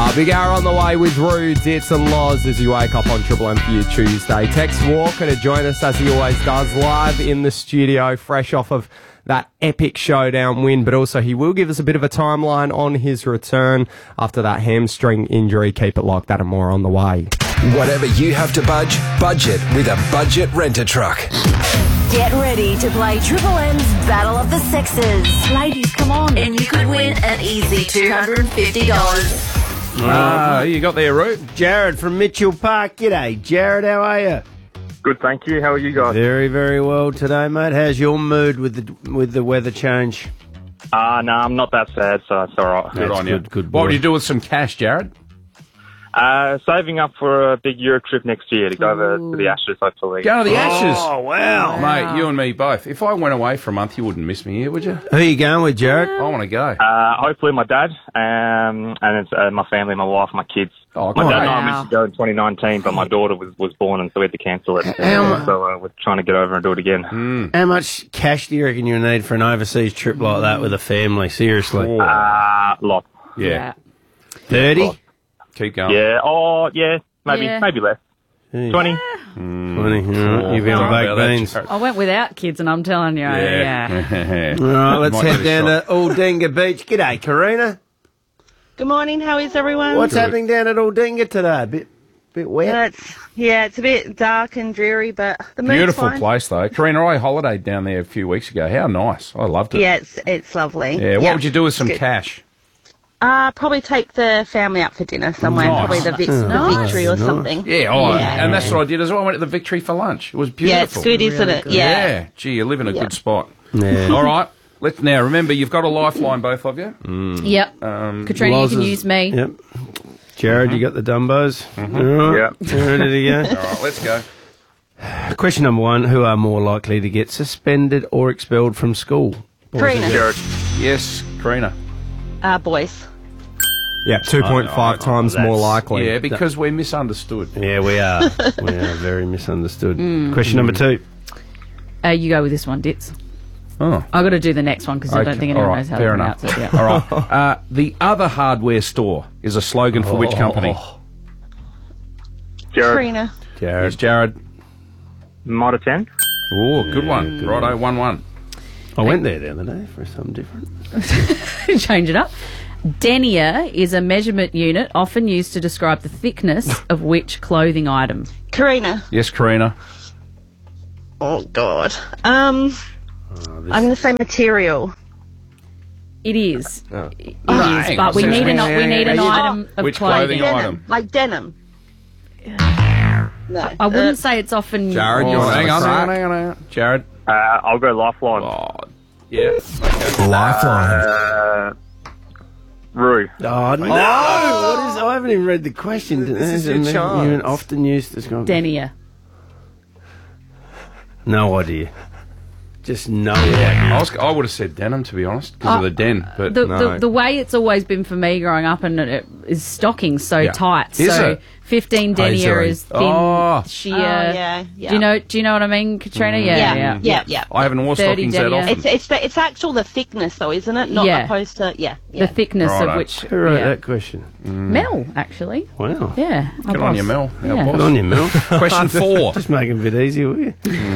Big hour on the way with Rue, Ditz and Loz as you wake up on Triple M for your Tuesday. Tex Walker to join us as he always does, live in the studio, fresh off of that epic showdown win, but also he will give us a bit of a timeline on his return after that hamstring injury. Keep it like that and more on the way. Whatever you have to budget with a budget rent-a-truck. Get ready to play Triple M's Battle of the Sexes. Ladies, come on. And you could win an easy $250. Who you got there, Root? Jared from Mitchell Park. G'day, Jared. How are you? Good, thank you. How are you guys? Very, very well today, mate. How's your mood with the weather change? No, I'm not that sad, so it's all right. Good on you. Good What boy. would you do with some cash, Jared? Saving up for a big Euro trip next year to go over to the Ashes, hopefully. Go to the Ashes. Oh, wow. Mate, you and me both. If I went away for a month, you wouldn't miss me here, would you? Who are you going with, Jared? I want to go. Hopefully my dad, and it's my family, my wife, my kids. Oh, My dad and great. I meant to go in 2019, but my daughter was born, and so we had to cancel it. So we're trying to get over and do it again. How much cash do you reckon you need for an overseas trip like that with a family? Seriously. Lot. Yeah. 30? Keep going. Yeah. Oh, yeah. Maybe less. 20. 20. You've been on baked beans. I went without kids, and I'm telling you, yeah. All right, let's Might head get a down shot. to Aldinga Beach. G'day, Karina. Good morning. How is everyone? What's happening down at Aldinga today? Bit wet? It's a bit dark and dreary, but the mood's Beautiful fine. place, though. Karina, I holidayed down there a few weeks ago. How nice. I loved it. Yeah, it's lovely. Yeah, what would you do with some Good. cash? Probably take the family out for dinner somewhere. Nice. Probably the Victory or something. Yeah, and that's what I did as well. I went to the Victory for lunch. It was beautiful. Yeah, it's good, isn't it? Yeah. Gee, you live in a good spot. Yeah. All right. Let's now remember you've got a lifeline, both of you. Yep. Katrina, you can Loz's- use me. Yep. Jared, you got the Dumbos? All right. Ready to go? All right, let's go. Question number one. Who are more likely to get suspended or expelled from school? Karina. Jared. Yes, Karina. Boys. Yeah, 2.5 times more likely. Yeah, because we're misunderstood. Yeah, we are. We are very misunderstood. Question number two. You go with this one, Ditz. Oh. I've got to do the next one because I don't think anyone all right, knows how to fair pronounce enough. it. Yeah. All right. The other hardware store is a slogan for which company? Jared. Karina. Yes, Jared. Mitre 10. Oh, good one. Righto, 1-1. I went there the other day for something different. Change it up. Denier is a measurement unit often used to describe the thickness of which clothing item? Karina. Yes, Karina. Oh, God. I'm going to say material. It is. It is, hang but on, we says need an, me. we need an item of Which clothing. clothing item? Like denim. No. I wouldn't say it's often. Jared, Oh, you want hang to on, crack? hang on. Jared. I'll go lifeline. Oh, yeah. Lifeline. Rue. Oh, no! What is? I haven't even read the question. This is your chance. Even often used to describe. Denier. No idea. Just no idea. I would have said denim, to be honest, because of the den. But The way it's always been for me growing up, and it is stocking so tight. Is so it? 15 denier is thin, Oh. sheer. yeah. Do you know what I mean, Katrina? Yeah. I haven't worn 30 stockings that denier. often. It's actual the thickness though, isn't it? Not Yeah. opposed to The thickness Righto. of which. Who wrote that question? Mel, actually. Wow. Yeah. our Good on boss. you, Mel. Our Yeah. boss. Good on you, Mel. Question 4. Just make it a bit easier, will you?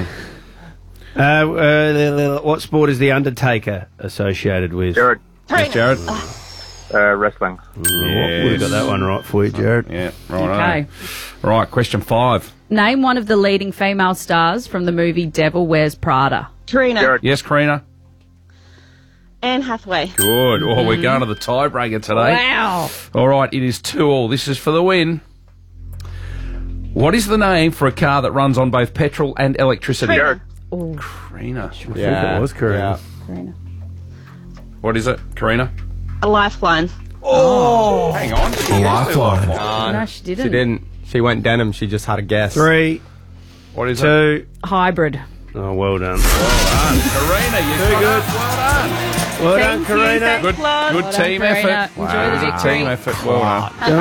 What sport is the Undertaker associated with? Jared. Yes, Jared. Wrestling. Would have got that one right for you, Jared. Yeah, right. Okay. Right, question 5. Name one of the leading female stars from the movie Devil Wears Prada. Karina. Jared. Yes, Karina. Anne Hathaway. Good. Oh, we're going to the tiebreaker today. Wow. All right, it is 2-2. This is for the win. What is the name for a car that runs on both petrol and electricity? Jared. Karina. I think it was Karina. Karina. What is it, Karina? A lifeline. Hang on. Lifeline. No, she didn't. She didn't. She went denim. She just had a guess. 3, What is it? 2. Hybrid. Oh, well done. Karina, you got it. Well done. Well done, Karina. Good team Karina. effort. Enjoy the Good victory. team effort. Well done.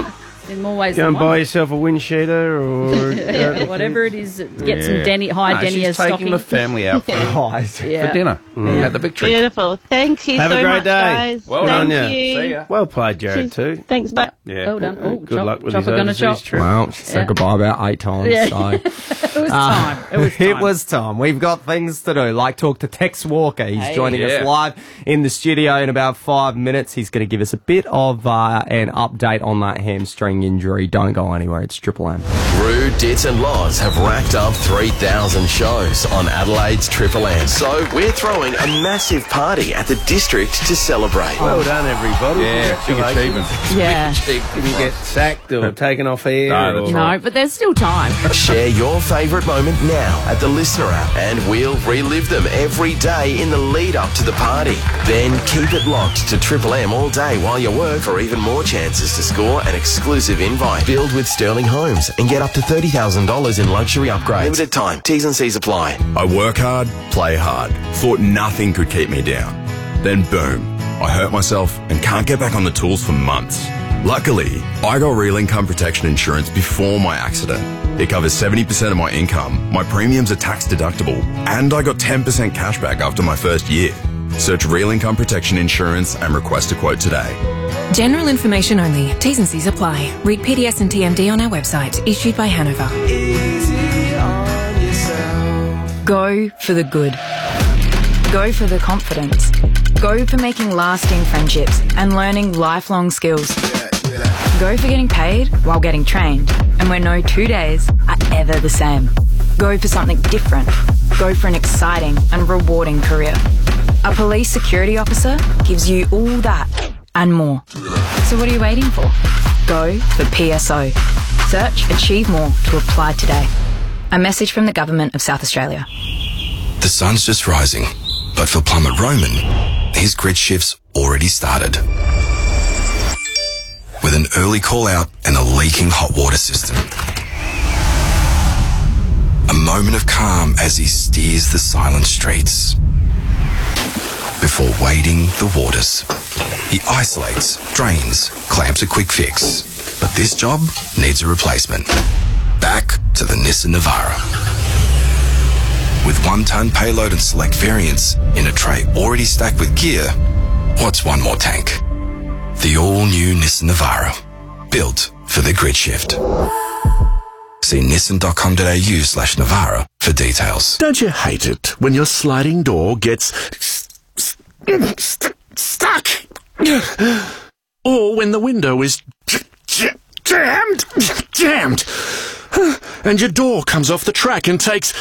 In more ways Go than and buy one. yourself a wind sheeter or... Whatever it is, get some Denia She's taking the family out for dinner at the Victory. Beautiful. Thank you Have so a great much, day. guys. Well Thank done, you. See ya. Well played, Jared, too. Thanks, bye. Yeah. Well done. Oh, Good chop- luck with chopper his gonna overseas chop. trip. Well, she said goodbye about 8 times. Yeah. So. It was time. It was time. It was time. We've got things to do, like talk to Tex Walker. He's joining us live in the studio in about 5 minutes. He's going to give us a bit of an update on that hamstring injury. Don't go anywhere. It's Triple M. Roo, Dits and Loz have racked up 3,000 shows on Adelaide's Triple M. So we're throwing a massive party at the district to celebrate. Well done, everybody. Yeah, big achievement. Yeah. Did you get sacked or taken off air? No, that's or... No, but there's still time. Share your favourite moment now at the Listener app, and we'll relive them every day in the lead up to the party. Then keep it locked to Triple M all day while you work for even more chances to score an exclusive invite. Build with Sterling Homes and get up to $30,000 in luxury upgrades. Limited time. T's and C's apply. I work hard, play hard. Thought nothing could keep me down. Then boom, I hurt myself and can't get back on the tools for months. Luckily, I got real income protection insurance before my accident. It covers 70% of my income, my premiums are tax deductible, and I got 10% cash back after my first year. Search Real Income Protection Insurance and request a quote today. General information only. T's and C's apply. Read PDS and TMD on our website. Issued by Hanover. Go for the good. Go for the confidence. Go for making lasting friendships and learning lifelong skills. Go for getting paid while getting trained, and where no 2 days are ever the same. Go for something different. Go for an exciting and rewarding career. A police security officer gives you all that and more. So what are you waiting for? Go for PSO. Search Achieve More to apply today. A message from the Government of South Australia. The sun's just rising, but for plumber Roman, his grid shift's already started. With an early call out and a leaking hot water system. A moment of calm as he steers the silent streets. Before wading the waters, he isolates, drains, clamps a quick fix. But this job needs a replacement. Back to the Nissan Navara. With 1-ton payload and select variants in a tray already stacked with gear, what's one more tank? The all-new Nissan Navara, built for the grid shift. See nissan.com.au/Navara for details. Don't you hate it when your sliding door gets stuck? Or when the window is jammed, and your door comes off the track and takes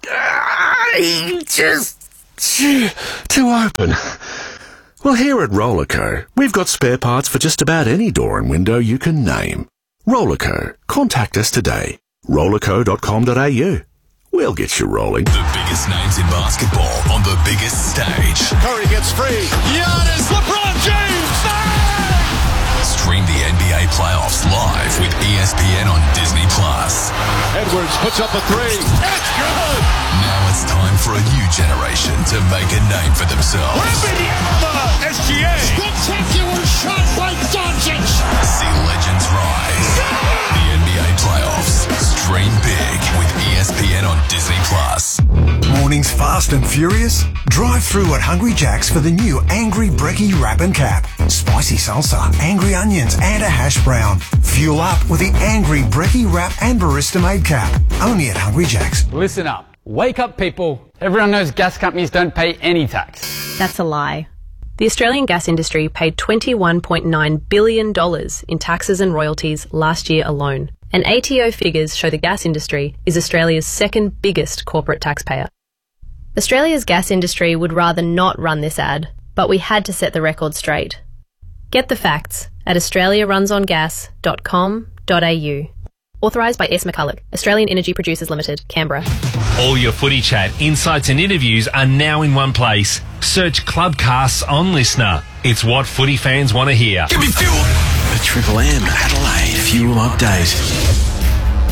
ages to open? Well, here at Rollerco, we've got spare parts for just about any door and window you can name. Rollerco. Contact us today. rollerco.com.au. We'll get you rolling. The biggest names in basketball on the biggest stage. Curry gets free. Giannis, LeBron James. Bang! Stream the NBA playoffs live with ESPN on Disney+. Edwards puts up a three. That's good. Now it's time for a new generation to make a name for themselves. SGA. Spectacular shot by Doncic. See legends rise. The NBA playoffs. Stream big with ESPN on Disney+. Mornings fast and furious? Drive through at Hungry Jack's for the new Angry Brekkie Wrap and Cap. Spicy salsa, angry onions and a hash brown. Fuel up with the Angry Brekkie Wrap and Barista Made Cap. Only at Hungry Jack's. Listen up. Wake up, people. Everyone knows gas companies don't pay any tax. That's a lie. The Australian gas industry paid $21.9 billion in taxes and royalties last year alone. And ATO figures show the gas industry is Australia's second biggest corporate taxpayer. Australia's gas industry would rather not run this ad, but we had to set the record straight. Get the facts at australiarunsongas.com.au. Authorised by S. McCulloch, Australian Energy Producers Limited, Canberra. All your footy chat, insights and interviews are now in one place. Search Clubcasts on Listener. It's what footy fans want to hear. Give me fuel! A Triple M Adelaide Fuel Update.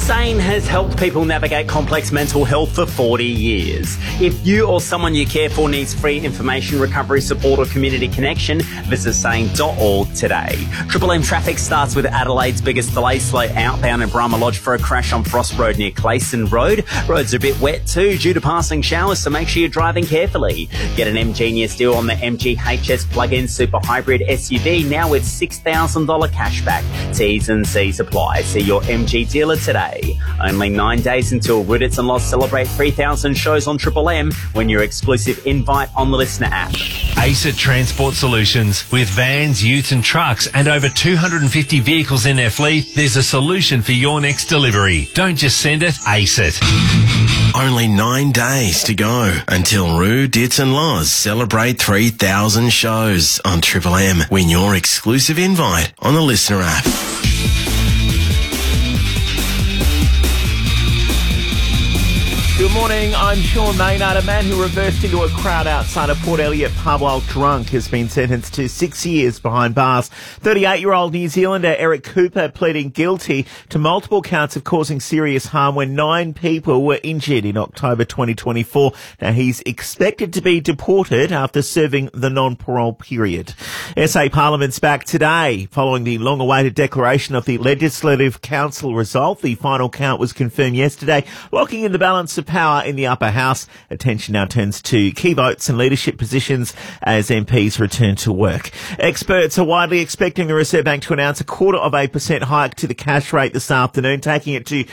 SANE has helped people navigate complex mental health for 40 years. If you or someone you care for needs free information, recovery support or community connection, visit sane.org today. Triple M traffic starts with Adelaide's biggest delay, slow outbound in Brahma Lodge for a crash on Frost Road near Clayson Road. Roads are a bit wet too due to passing showers, so make sure you're driving carefully. Get an MGenius deal on the MG HS plug-in super hybrid SUV now with $6,000 cashback. T's and C's apply. See your MG dealer today. Only 9 days until Riddits and Loz celebrate 3,000 shows on Triple M when your exclusive invite on the Listener app. ACET Transport Solutions. With vans, utes and trucks and over 250 vehicles in their fleet, there's a solution for your next delivery. Don't just send it, ACET. Only 9 days to go until Roo, Dits and Loz celebrate 3,000 shows on Triple M. Win your exclusive invite on the Listener app. Good morning, I'm Sean Maynard. A man who reversed into a crowd outside a Port Elliot pub while drunk has been sentenced to 6 years behind bars. 38-year-old New Zealander Eric Cooper pleading guilty to multiple counts of causing serious harm when 9 people were injured in October 2024. Now, he's expected to be deported after serving the non-parole period. SA Parliament's back today following the long-awaited declaration of the Legislative Council result. The final count was confirmed yesterday, locking in the balance of power in the upper house. Attention now turns to key votes and leadership positions as MPs return to work. Experts are widely expecting the Reserve Bank to announce 0.25% hike to the cash rate this afternoon, taking it to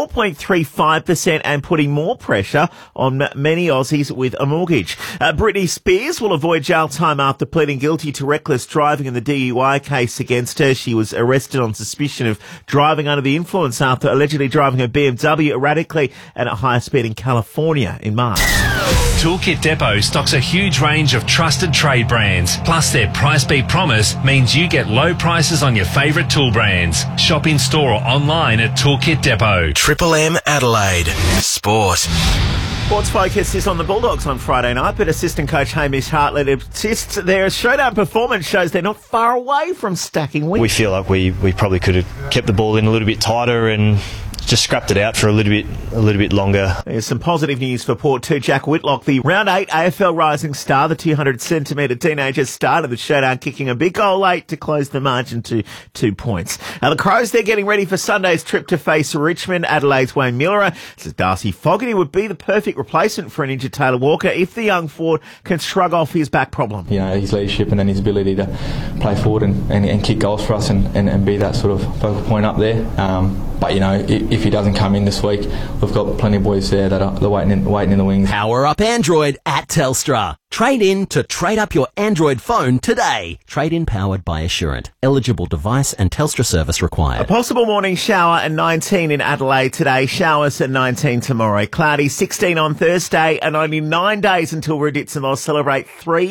4.35% and putting more pressure on many Aussies with a mortgage. Britney Spears will avoid jail time after pleading guilty to reckless driving in the DUI case against her. She was arrested on suspicion of driving under the influence after allegedly driving a BMW erratically and at higher speed in California in March. Toolkit Depot stocks a huge range of trusted trade brands. Plus, their Price Beat promise means you get low prices on your favourite tool brands. Shop in store or online at Toolkit Depot. Triple M Adelaide. Sport. Sports Focus is on the Bulldogs on Friday night, but assistant coach Hamish Hartlett insists their showdown performance shows they're not far away from stacking wins. We feel like we probably could have kept the ball in a little bit tighter and just scrapped it out for a little bit longer. There's some positive news for Port too. Jack Whitlock, the round 8 AFL Rising Star, the 200-centimetre teenager, started the showdown kicking a big goal late to close the margin to 2 points. Now the Crows, they're getting ready for Sunday's trip to face Richmond. Adelaide's Wayne Miller says Darcy Fogarty would be the perfect replacement for an injured Taylor Walker if the young forward can shrug off his back problem. You know, his leadership and then his ability to play forward and kick goals for us and be that sort of focal point up there. But, you know, if he doesn't come in this week, we've got plenty of boys there that are waiting in the wings. Power up Android at Telstra. Trade in to trade up your Android phone today. Trade in powered by Assurant. Eligible device and Telstra service required. A possible morning shower at 19 in Adelaide today. Showers at 19 tomorrow. Cloudy 16 on Thursday and only 9 days until Riddits and Loz celebrate 3